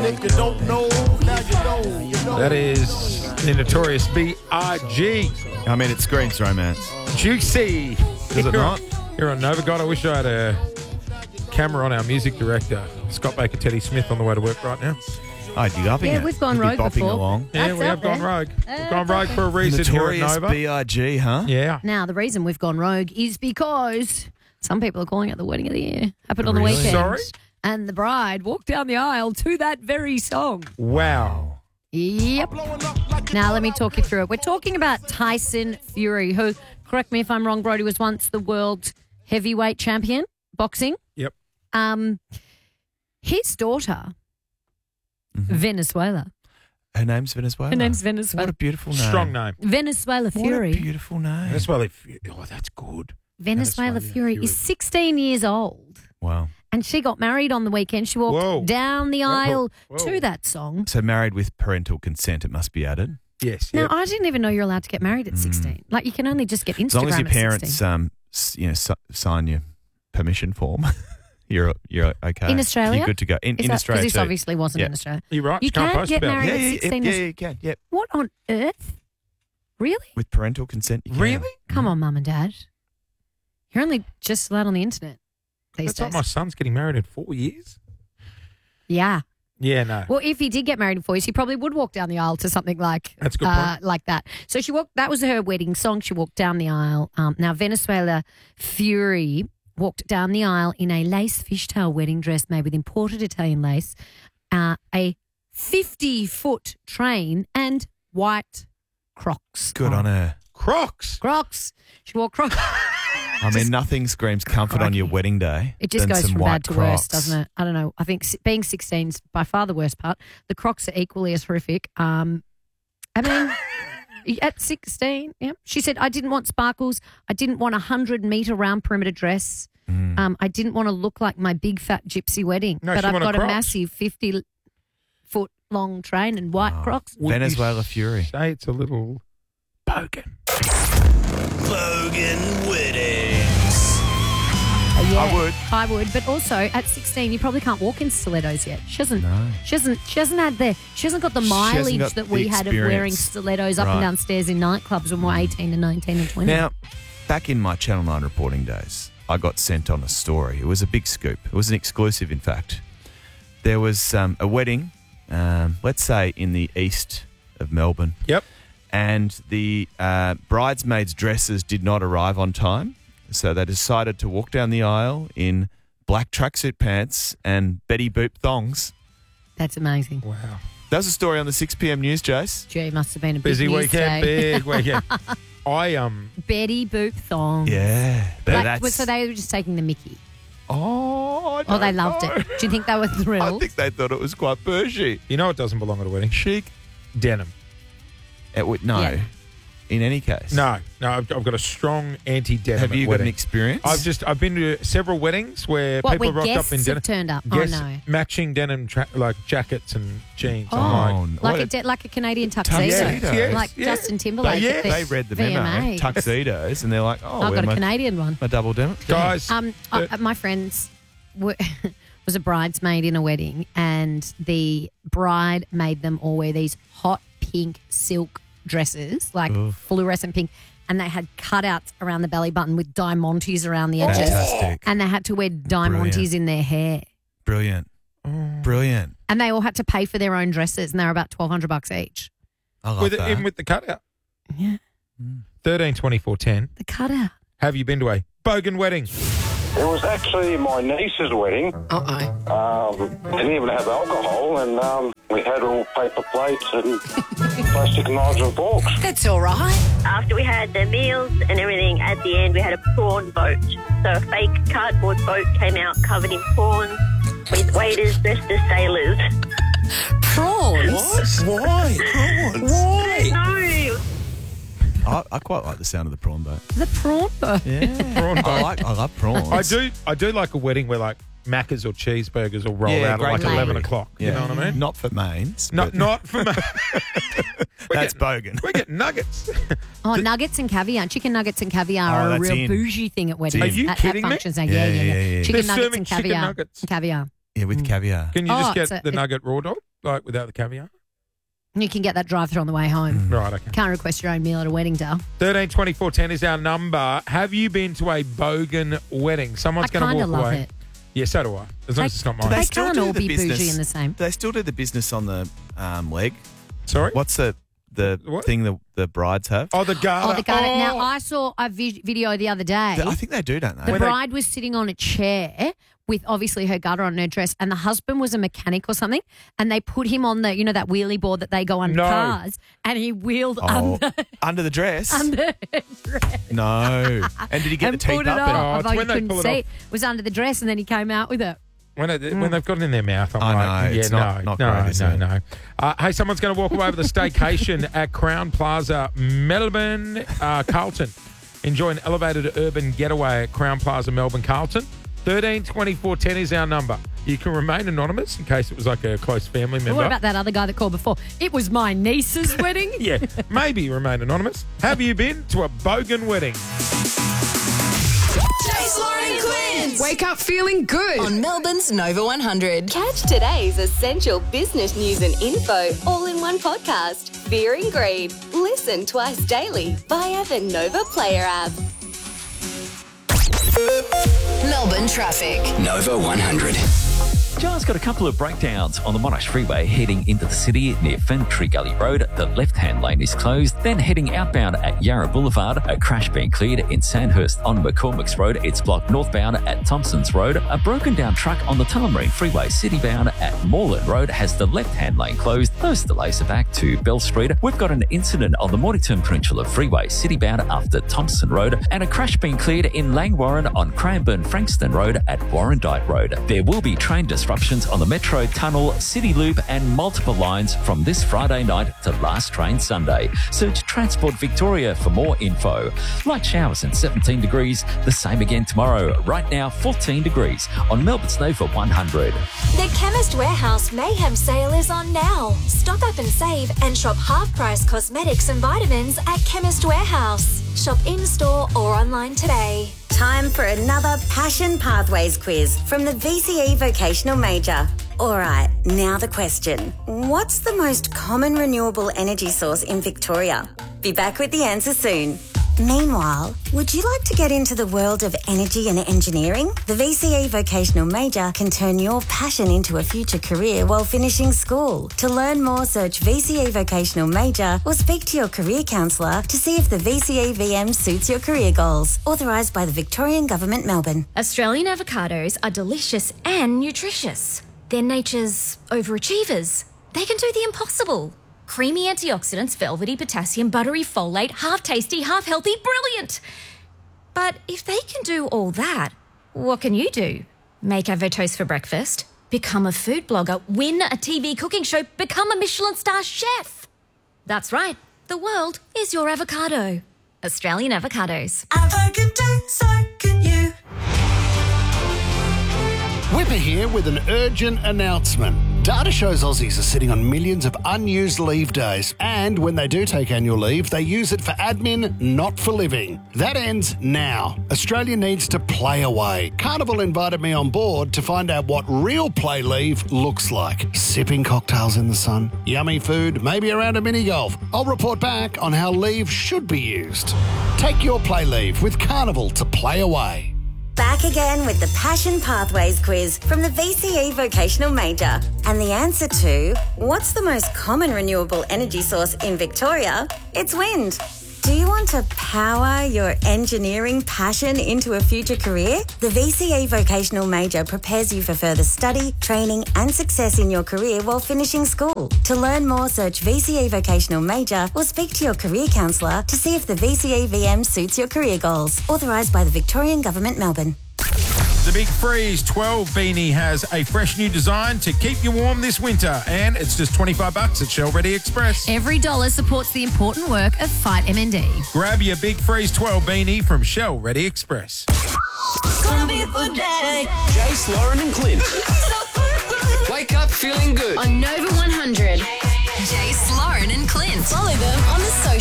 if you don't know, now you know. You know. That is the notorious B.I.G. I mean, it screams romance. Juicy. Does it not? Here on Nova. God, I wish I had a camera on our music director, Scott Baker Teddy Smith, on the way to work right now. Oh, you loving it? Yeah, we've gone You'd be rogue bopping before. along. Yeah, That's we up have gone there. rogue. We've gone That's rogue up for a reason here at Notorious Nova. B.I.G., huh? Yeah. Now, the reason we've gone rogue is because some people are calling it the wedding of the year. Happened on the Really? weekend. Sorry? And the bride walked down the aisle to that very song. Wow. Yep. Now, let me talk you through it. We're talking about Tyson Fury, who, correct me if I'm wrong, Brody, was once the world heavyweight champion, boxing. Yep. His daughter, Venezuela. Her name's Venezuela. Her name's Venezuela. What a beautiful name. Strong name. Venezuela What Fury. a beautiful name. That's why that's good. Venezuela Venezuela Fury Fury. is 16 years old. Wow. And she got married on the weekend. She walked Whoa. down the aisle Whoa. to that song. So married with parental consent, it must be added. Yes. Now, Yep. I didn't even know you're allowed to get married at 16. Like, you can only just get Instagram As long as your at parents, 16. sign your permission form, you're okay. In Australia? You're good to go. In Is that- Australia Because this too. obviously wasn't Yeah. in Australia. You're right. You can't can't post get about married it. at Yeah, 16 yeah, is- you can. Yep. What on earth? Really? With parental consent, you can. Really? Come on, Mum and Dad. You're only just allowed on the internet these That's like days. my son's getting married in 4 years. Yeah. Yeah, no. Well, if he did get married in 4 years, he probably would walk down the aisle to something like That's a good point. like that. So she walked. That was her wedding song. She walked down the aisle. Now Venezuela Fury walked down the aisle in a lace fishtail wedding dress made with imported Italian lace, a 50-foot train, and white Crocs. Good on her. Crocs. Crocs. She wore Crocs. I mean, nothing screams comfort on your wedding day. It just than goes some from white bad to worse, Crocs. doesn't it? I don't know. I think being 16 is by far the worst part. The Crocs are equally as horrific. I mean, at 16, yeah. She said, I didn't want sparkles. I didn't want a 100-metre round perimeter dress. I didn't want to look like my big fat gypsy wedding. No, but she I've wanted got Crocs. a massive 50-foot long train and white Crocs. Would you Venezuela Fury. Say it's a little bogan. Bogan weddings. Yeah, I would. But also at 16, you probably can't walk in stilettos yet. She hasn't. No. She hasn't got the mileage got that the we had of wearing experience. stilettos up Right. and down stairs in nightclubs when we were 18 and 19 and 20. Now, back in my Channel 9 reporting days, I got sent on a story. It was a big scoop. It was an exclusive, in fact. There was a wedding, let's say in the east of Melbourne, Yep. and the bridesmaids' dresses did not arrive on time. So they decided to walk down the aisle in black tracksuit pants and Betty Boop thongs. That's amazing. Wow. That was a story on the 6 p.m. news, Jace. Gee, it must have been a Busy big news weekend. day. Big weekend. I Betty Boop thong. Yeah. So they were just taking the mickey. Oh, I Oh, they don't loved know. it. Do you think they were I thrilled? think they thought it was quite bougie. You know it doesn't belong at a wedding. Chic. Denim. No. Yeah. In any case. No, I've got a strong anti-denim. Have you at got an wedding. experience? I've been to several weddings where What, people where rocked up guests in denim. have turned up? Yes, Oh, no. matching denim like jackets and jeans. Oh, I'm what like a Canadian tuxedo. Tuxedo. Yes, Like yeah. Justin Timberlake. Yes. at the They read the memo, VMA. tuxedos, and they're like, oh, I've we're got a Canadian one. my double denim. guys. My friends was a bridesmaid in a wedding, and the bride made them all wear these hot pink silk dresses, like fluorescent pink, and they had cutouts around the belly button with diamantes around the edges. Fantastic. And they had to wear diamantes Brilliant. in their hair. Brilliant. Brilliant. And they all had to pay for their own dresses, and they were about $1,200 each. I love that. even with the cutout. Yeah, 13, 24, 10. the cutout. Have you been to a bogan wedding? It was actually my niece's wedding. Didn't even have alcohol, and we had all paper plates and plastic knives and forks. That's all right. After we had the meals and everything, at the end we had a prawn boat. So a fake cardboard boat came out covered in prawns with waiters dressed as sailors. Prawns? Why? Why? No. I quite like the sound of the prawn boat. The prawn boat. Yeah. Prawn boat. I love prawns. I do like a wedding where like Macca's or cheeseburgers will roll Yeah, out at great like lady. 11 o'clock. Yeah. You know what I mean? Not for mains. Not, but not for me. That's bogan. We get nuggets. Oh, nuggets and caviar. Chicken nuggets and caviar Oh, are a that's real in. bougie thing at weddings. Are you at kidding me? functions. Yeah, Yeah, yeah, yeah, yeah. yeah. Chicken They're nuggets serving and chicken caviar. nuggets. Caviar. Yeah, with caviar. Can you Oh, just it's get a- the it- nugget raw dog? like without the caviar? You can get that drive-through on the way home. Right, okay. Can't request your own meal at a wedding, Dale. 13 24 10 is our number. Have you been to a bogan wedding? Someone's I going to kind walk of love away. it. Yeah, so do I. As long as it's not mine. They They still can't do all the be business. bougie and the same. Do they still do the business on the leg? Sorry? What's the What? thing the brides have? Oh, the garter. Oh, the garden. Now, I saw a video the other day. I think they do, don't they? The bride was sitting on a chair with obviously her garter on her dress, and the husband was a mechanic or something, and they put him on the, that wheelie board that they go under No. cars, and he wheeled Under the dress? under her dress. No. And did he get and the teeth pulled it up? off. Oh, it's Although when you they couldn't pull it see off. it. It was under the dress, and then he came out with it. When they've got it in their mouth, I'm I like, know, yeah, it's not great, is it? no. Hey, someone's going to walk away with a staycation at Crown Plaza, Melbourne, Carlton. Enjoy an elevated urban getaway at Crown Plaza, Melbourne, Carlton. 13 24 10 is our number. You can remain anonymous in case it was like a close family member. What about that other guy that called before? It was my niece's wedding. Yeah, maybe remain anonymous. Have you been to a bogan wedding? Jace, Lauren and Clint. Wake up feeling good. On Melbourne's Nova 100. Catch today's essential business news and info all in one podcast. Fear and Greed. Listen twice daily via the Nova Player app. Melbourne traffic. Nova 100. Just got a couple of breakdowns on the Monash Freeway heading into the city near Ferntree Gully Road. The left-hand lane is closed. Then heading outbound at Yarra Boulevard, a crash being cleared in Sandhurst on McCormick's Road. It's blocked northbound at Thompson's Road. A broken down truck on the Tullamarine Freeway citybound at Moreland Road has the left-hand lane closed. Those delays are back to Bell Street. We've got an incident on the Mornington Peninsula Freeway citybound after Thompson Road, and a crash being cleared in Langwarrin on Cranbourne Frankston Road at Warrandyte Road. There will be train disruptions on the Metro Tunnel, City Loop and multiple lines from this Friday night to last train Sunday. Search Transport Victoria for more info. Light showers and 17 degrees. The same again tomorrow. Right now, 14 degrees on Melbourne's Nova 100. The Chemist Warehouse Mayhem sale is on now. Stock up and save and shop half-price cosmetics and vitamins at Chemist Warehouse. Shop in-store or online today. Time for another Passion Pathways quiz from the VCE Vocational Major. All right, now the question. What's the most common renewable energy source in Victoria? Be back with the answer soon. Meanwhile, would you like to get into the world of energy and engineering? The VCE Vocational Major can turn your passion into a future career while finishing school. To learn more, search VCE Vocational Major or speak to your career counsellor to see if the VCE VM suits your career goals. Authorised by the Victorian Government, Melbourne. Australian avocados are delicious and nutritious. They're nature's overachievers. They can do the impossible. Creamy antioxidants, velvety potassium, buttery folate, half tasty, half healthy, brilliant. But if they can do all that, what can you do? Make avotoast for breakfast, become a food blogger, win a TV cooking show, become a Michelin star chef. That's right, the world is your avocado. Australian avocados. Avocado, so can you. Whipper here with an urgent announcement. Data shows Aussies are sitting on millions of unused leave days, and when they do take annual leave, they use it for admin, not for living. That ends now. Australia needs to play away. Carnival invited me on board to find out what real play leave looks like. Sipping cocktails in the sun, yummy food, maybe around a mini golf. I'll report back on how leave should be used. Take your play leave with Carnival to play away. Back again with the Passion Pathways quiz from the VCE Vocational Major. And the answer to what's the most common renewable energy source in Victoria? It's wind. Do you want to power your engineering passion into a future career? The VCE Vocational Major prepares you for further study, training and success in your career while finishing school. To learn more, search VCE Vocational Major or speak to your career counsellor to see if the VCE VM suits your career goals. Authorised by the Victorian Government, Melbourne. The Big Freeze 12 beanie has a fresh new design to keep you warm this winter, and it's just $25 at Shell Ready Express. Every dollar supports the important work of Fight MND. Grab your Big Freeze 12 beanie from Shell Ready Express. It's gonna be a good day. Jace, Lauren and Clint. Wake up feeling good. On Nova 100. Jace, Lauren and Clint. Follow them on the social